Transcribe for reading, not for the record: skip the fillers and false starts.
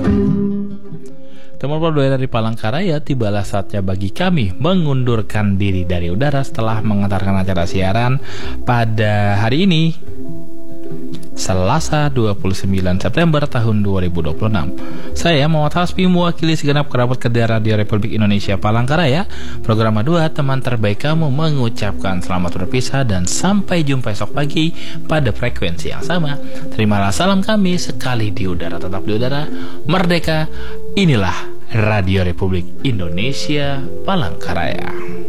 Teman berdua dari Palangkaraya, tibalah saatnya bagi kami mengundurkan diri dari udara setelah mengantarkan acara siaran pada hari ini, Selasa 29 September tahun 2026. Saya Muhammad Hasbi mewakili segenap kerabat kerja Radio Republik Indonesia Palangkaraya, program 2 teman terbaik kamu mengucapkan selamat berpisah dan sampai jumpa esok pagi pada frekuensi yang sama. Terimalah salam kami sekali di udara, tetap di udara, merdeka. Inilah Radio Republik Indonesia Palangkaraya.